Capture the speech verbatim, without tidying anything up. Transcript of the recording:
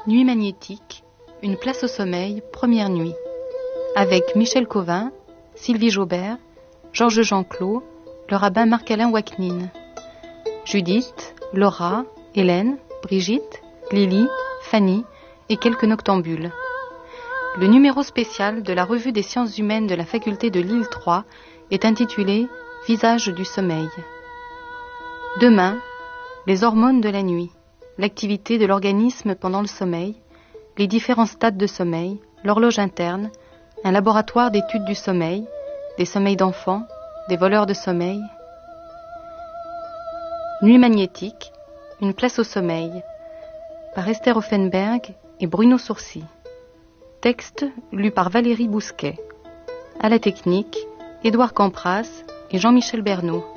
Nuit magnétique, une place au sommeil, première nuit. Avec Michel Covin, Sylvie Jaubert, Georges Jean-Claude, le rabbin Marc-Alain Waknin. Judith, Laura, Hélène, Brigitte, Lily, Fanny et quelques noctambules. Le numéro spécial de la Revue des sciences humaines de la faculté de Lille trois est intitulé « Visage du sommeil ». Demain, les hormones de la nuit, l'activité de l'organisme pendant le sommeil, les différents stades de sommeil, l'horloge interne, un laboratoire d'études du sommeil, des sommeils d'enfants, des voleurs de sommeil. Nuit magnétique, une place au sommeil, par Esther Offenberg et Bruno Sourcy. Texte lu par Valérie Bousquet. À la technique, Édouard Campras et Jean-Michel Bernot.